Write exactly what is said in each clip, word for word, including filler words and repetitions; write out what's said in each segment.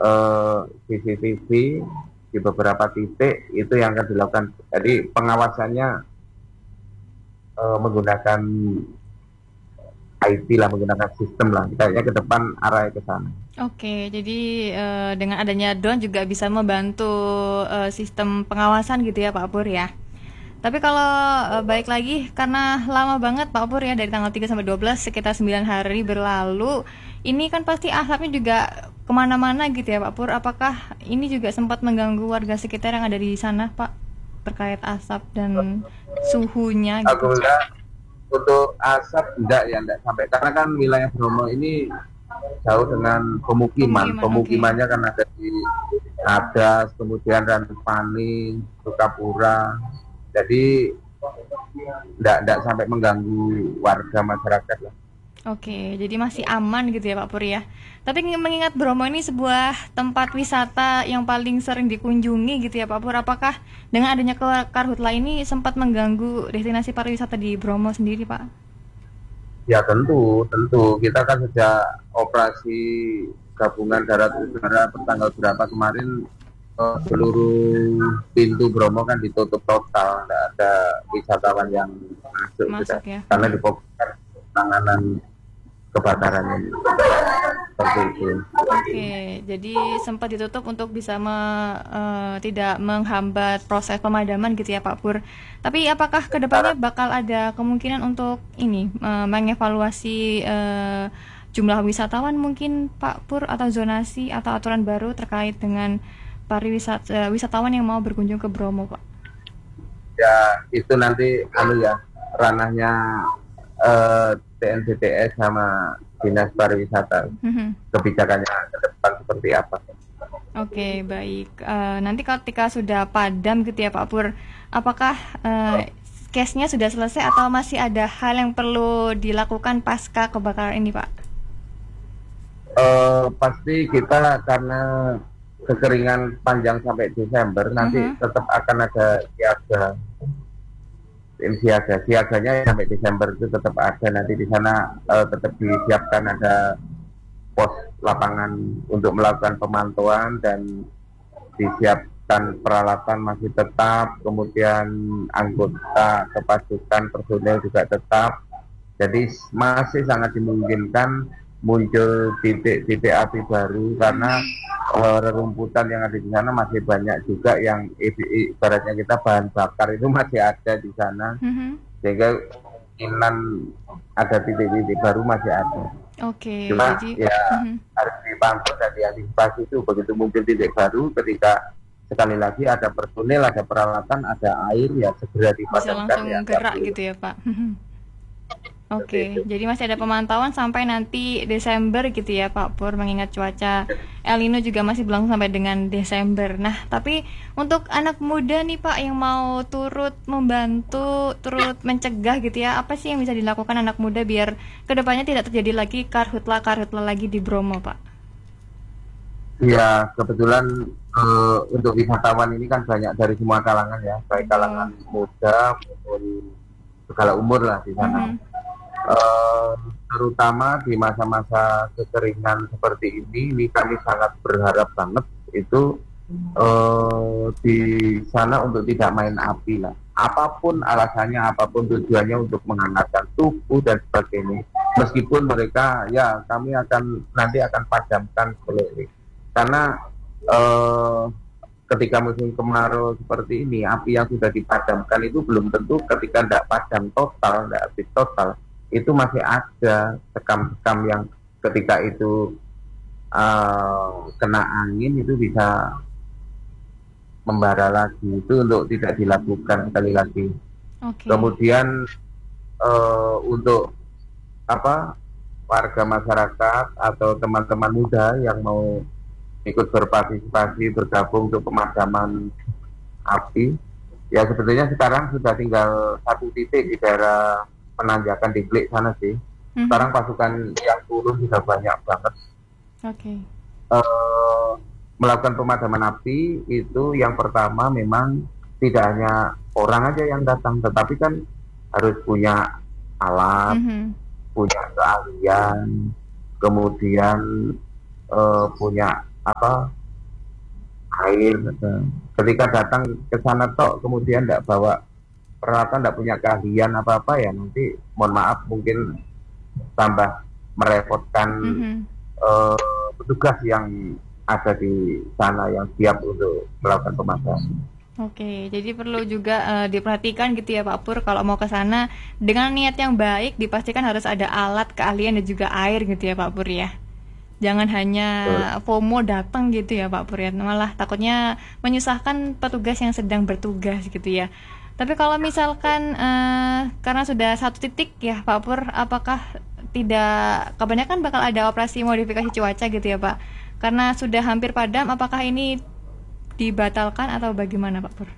eh, C C T V di beberapa titik itu yang akan dilakukan. Jadi pengawasannya eh, menggunakan I T lah, menggunakan sistem lah. Kayaknya ke depan arah ke sana. Oke, jadi eh, dengan adanya drone juga bisa membantu eh, sistem pengawasan gitu ya Pak Pur ya. Tapi kalau eh, balik lagi karena lama banget Pak Pur ya dari tanggal tiga sampai dua belas sekitar sembilan hari berlalu. Ini kan pasti asapnya juga kemana-mana gitu ya Pak Pur. Apakah ini juga sempat mengganggu warga sekitar yang ada di sana Pak terkait asap dan suhunya gitu? Alhamdulillah untuk asap tidak ya, tidak sampai, karena kan wilayah Bromo ini jauh dengan pemukiman. Pemukiman, oke. Pemukimannya kan ada di Adas, kemudian Ranupani, Sukapura. Jadi tidak tidak sampai mengganggu warga masyarakat lah. Oke, jadi masih aman gitu ya Pak Pur ya. Tapi mengingat Bromo ini sebuah tempat wisata yang paling sering dikunjungi gitu ya Pak Pur, apakah dengan adanya ke- karhutla ini sempat mengganggu destinasi pariwisata di Bromo sendiri Pak? Ya tentu, tentu kita kan sejak operasi gabungan darat udara pertanggal berapa kemarin, eh, seluruh pintu Bromo kan ditutup total, tidak ada wisatawan yang masuk Masuk sudah, ya. karena Mhm. difokuskan penanganan kebakaran ini seperti itu. Oke, jadi sempat ditutup untuk bisa me- eh, tidak menghambat proses pemadaman gitu ya Pak Pur. Tapi apakah kedepannya Sekarang bakal ada kemungkinan untuk ini eh, mengevaluasi eh, jumlah wisatawan mungkin Pak Pur atau zonasi atau aturan baru terkait dengan pariwisata eh, wisatawan yang mau berkunjung ke Bromo Pak? ya itu nanti anu ya, ranahnya eh, T N B T S sama Dinas Pariwisata, Mhm. kebijakannya ke depan seperti apa. Oke, baik. Eh, nanti ketika sudah padam gitu ya Pak Pur, apakah eh, case-nya sudah selesai atau masih ada hal yang perlu dilakukan pasca kebakaran ini Pak? Eh, pasti kita karena kekeringan panjang sampai Desember, nanti Mhm. tetap akan ada siaga. Tim siaga, siaganya sampai Desember itu tetap ada. Nanti di sana eh, tetap disiapkan ada pos lapangan untuk melakukan pemantauan, dan disiapkan peralatan masih tetap, kemudian anggota kepasukan personel juga tetap. Jadi masih sangat dimungkinkan muncul titik-titik api baru, karena eh, rerumputan yang ada di sana masih banyak juga, yang ibaratnya kita bahan bakar itu masih ada di sana, Mhm. sehingga kemungkinan ada titik-titik baru masih ada. Oke, Cuma jadi ya mhm. harus dipantau dan diantisipasi, itu begitu muncul titik baru, ketika sekali lagi ada personil, ada peralatan, ada air, ya segera Bisa dipadamkan, langsung ya nggak gerak boleh gitu ya Pak. seperti Oke, itu. jadi masih ada pemantauan sampai nanti Desember gitu ya Pak Pur, mengingat cuaca El Nino juga masih berlangsung sampai dengan Desember. Nah, tapi untuk anak muda nih Pak yang mau turut membantu, turut mencegah gitu ya, apa sih yang bisa dilakukan anak muda biar kedepannya tidak terjadi lagi karhutla-karhutla lagi di Bromo Pak? Ya kebetulan eh, untuk wisatawan ini kan banyak dari semua kalangan ya, baik Betul. kalangan muda maupun segala umur lah di sana. Mhm. Eh, Terutama di masa-masa kekeringan seperti ini, ini kami sangat berharap banget itu eh, di sana untuk tidak main api lah. Apapun alasannya, apapun tujuannya untuk menghangatkan tubuh dan sebagainya. Meskipun mereka, ya kami akan nanti akan padamkan seluruh. Karena eh, ketika musim kemarau seperti ini, api yang sudah dipadamkan itu belum tentu ketika tidak padam total, tidak habis total, itu masih ada sekam-sekam yang ketika itu uh, kena angin itu bisa membara lagi. Itu untuk tidak dilakukan sekali lagi. Oke. Kemudian uh, untuk apa, warga masyarakat atau teman-teman muda yang mau ikut berpartisipasi bergabung untuk pemadaman api, ya sebetulnya sekarang sudah tinggal satu titik di daerah penanjakan di Glik sana sih. Mhm. Sekarang pasukan yang turun sudah banyak banget Oke. eh, melakukan pemadaman api. Itu yang pertama, memang tidak hanya orang aja yang datang, tetapi kan harus punya alat, Mhm. punya keahlian, kemudian eh, punya apa air. Ketika datang ke sana tok kemudian tidak bawa peralatan, tidak punya keahlian apa-apa, ya nanti mohon maaf mungkin tambah merepotkan Mhm. eh, petugas yang ada di sana yang siap untuk melakukan pemadaman. Oke, jadi perlu juga eh, diperhatikan gitu ya Pak Pur, kalau mau ke sana dengan niat yang baik dipastikan harus ada alat, keahlian dan juga air gitu ya Pak Pur ya. Jangan hanya Betul. FOMO datang gitu ya Pak Pur ya, malah takutnya menyusahkan petugas yang sedang bertugas gitu ya. Tapi kalau misalkan eh, karena sudah satu titik ya Pak Pur, apakah tidak kebanyakan bakal ada operasi modifikasi cuaca gitu ya Pak? Karena sudah hampir padam, apakah ini dibatalkan atau bagaimana Pak Pur?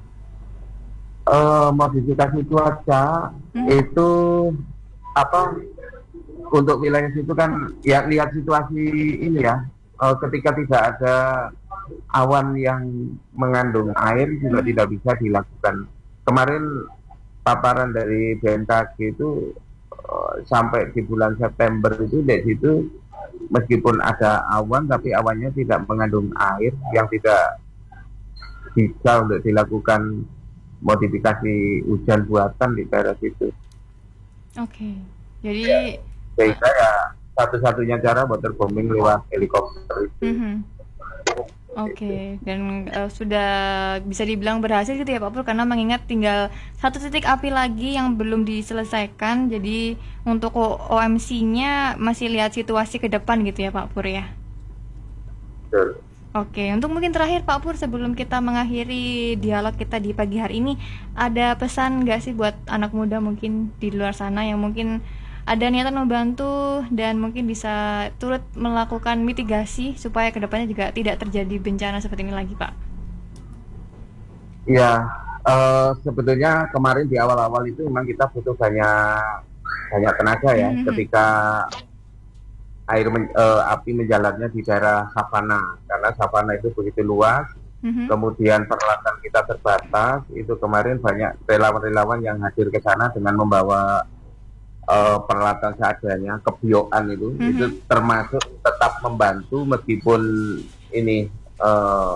Eh, modifikasi cuaca Hmm? itu apa untuk wilayah situ kan ya lihat situasi ini ya. Eh, ketika tidak ada awan yang mengandung air juga Hmm? tidak bisa dilakukan. Kemarin paparan dari B M K G itu eh, sampai di bulan September itu di situ meskipun ada awan tapi awannya tidak mengandung air, yang tidak bisa untuk dilakukan modifikasi hujan buatan di daerah situ. Oke, jadi Sehingga ya satu-satunya cara waterbombing lewat helikopter itu. mhm. Oke, dan eh, sudah bisa dibilang berhasil gitu ya Pak Pur, karena mengingat tinggal satu titik api lagi yang belum diselesaikan, jadi untuk O M C-nya masih lihat situasi ke depan gitu ya Pak Pur ya. Betul. Oke, untuk mungkin terakhir Pak Pur sebelum kita mengakhiri dialog kita di pagi hari ini, ada pesan nggak sih buat anak muda mungkin di luar sana yang mungkin ada niatan membantu dan mungkin bisa turut melakukan mitigasi supaya kedepannya juga tidak terjadi bencana seperti ini lagi Pak? Ya, eh, sebetulnya kemarin di awal-awal itu memang kita butuh banyak banyak tenaga ya, Mhm. ketika air men- eh, api menjalarnya di daerah savana, karena savana itu begitu luas, Mhm. kemudian peralatan kita terbatas. Itu kemarin banyak relawan-relawan yang hadir ke sana dengan membawa eh, peralatan seadanya, kebioan itu, Mhm. itu termasuk tetap membantu meskipun ini eh,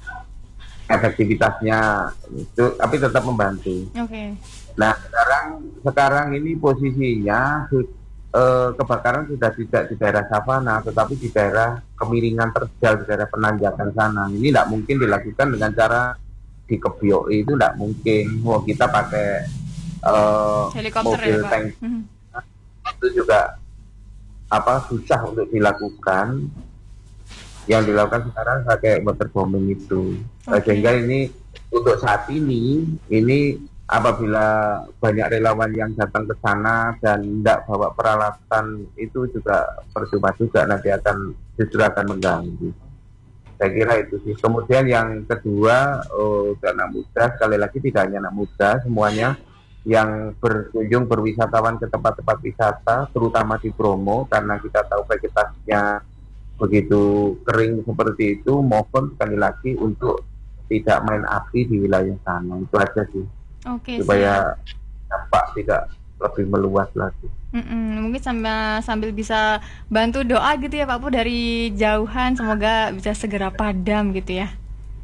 efektivitasnya itu, tapi tetap membantu. Oke. Nah sekarang sekarang ini posisinya su- eh, kebakaran sudah tidak di daerah savana, tetapi di daerah kemiringan terjal, di daerah penanjakan sana. Ini tidak mungkin dilakukan dengan cara dikebioi, itu tidak mungkin. Mau kita pakai eh, Helikopter mobil ya Pak? tank Mhm. itu juga apa susah untuk dilakukan. Yang dilakukan sekarang pakai waterbombing itu. Eh, Oke. sehingga ini untuk saat ini ini apabila banyak relawan yang datang ke sana dan tidak bawa peralatan, itu juga percuma juga, nanti akan justru akan mengganggu. Saya kira itu sih. Kemudian yang kedua, oh, untuk anak muda, sekali lagi tidak hanya anak muda, semuanya yang berkunjung berwisatawan ke tempat-tempat wisata, terutama di Bromo, karena kita tahu vegetasinya begitu kering seperti itu, mohon sekali lagi untuk tidak main api di wilayah sana. Itu aja sih, Oke, siap. supaya dampak tidak lebih meluas lagi. Mm-mm, mungkin sambil sambil bisa bantu doa gitu ya Pak Pur dari jauhan, semoga bisa segera padam gitu ya.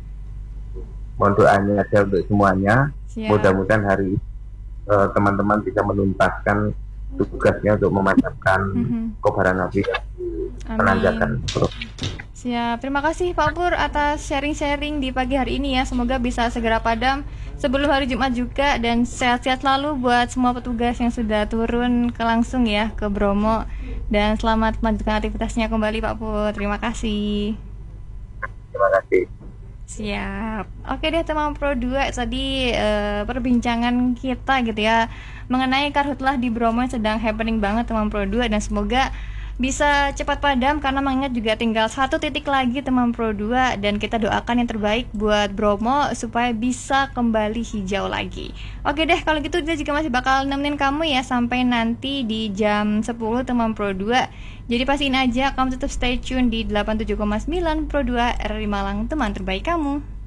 Mohon doanya aja untuk semuanya. Siap. Mudah-mudahan hari ini eh, teman-teman bisa menuntaskan tugasnya untuk memadamkan Mhm. kobaran api yang penanjakan. Amin. Siap, terima kasih Pak Pur atas sharing-sharing di pagi hari ini ya. Semoga bisa segera padam sebelum hari Jumat juga, dan sehat-sehat selalu buat semua petugas yang sudah turun ke langsung ya ke Bromo, dan selamat melanjutkan aktivitasnya kembali Pak Pur. Terima kasih. Terima kasih. Siap. Oke deh teman Pro dua, tadi eh, perbincangan kita gitu ya mengenai karhutlah di Bromo yang sedang happening banget teman Pro dua, dan semoga bisa cepat padam karena mengingat juga tinggal satu titik lagi teman Pro dua, dan kita doakan yang terbaik buat Bromo supaya bisa kembali hijau lagi. Oke deh kalau gitu dia juga masih bakal nemenin kamu ya sampai nanti di jam sepuluh teman Pro dua. Jadi pastiin aja kamu tetap stay tune di delapan puluh tujuh koma sembilan Pro dua R R I Malang, teman terbaik kamu.